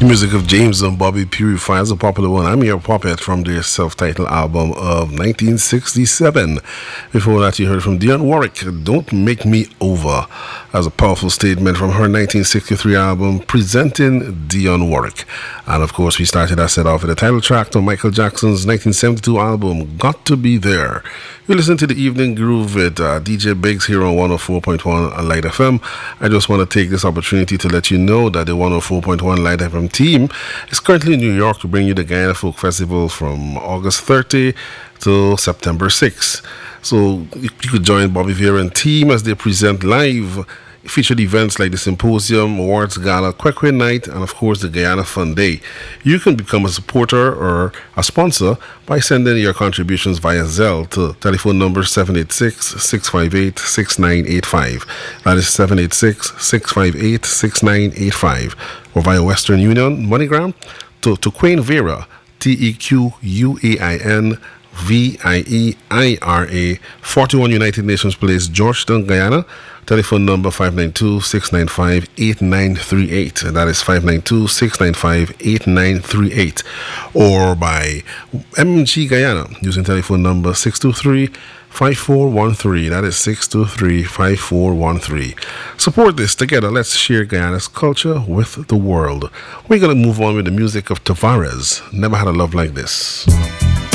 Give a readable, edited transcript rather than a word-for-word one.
The music of James and Bobby Purifier is a popular one. I'm your puppet from their self-titled album of 1967. Before that, you heard from Dionne Warwick, Don't Make Me Over, as a powerful statement from her 1963 album, Presenting Dionne Warwick. And of course, we started our set off with the title track to Michael Jackson's 1972 album, Got to Be There. You listen to the Evening Groove with DJ Biggs here on 104.1 Light FM. I just want to take this opportunity to let you know that the 104.1 Light FM team is currently in New York to bring you the Guyana Folk Festival from August 30 to September 6. So you could join Bobby Vera and team as they present live featured events like the Symposium, Awards Gala, Kwekwe Night, and of course the Guyana Fun Day. You can become a supporter or a sponsor by sending your contributions via Zelle to telephone number 786-658-6985. That is 786-658-6985. Or via Western Union MoneyGram to Quain Vera, TEQUAIN VIEIRA, 41 United Nations Place, Georgetown, Guyana. Telephone number 592-695-8938. And that is 592-695-8938. Or by MG Guyana using telephone number 623-5413. That is 623-5413. Support this together. Let's share Guyana's culture with the world. We're going to move on with the music of Tavares. Never Had a Love Like This.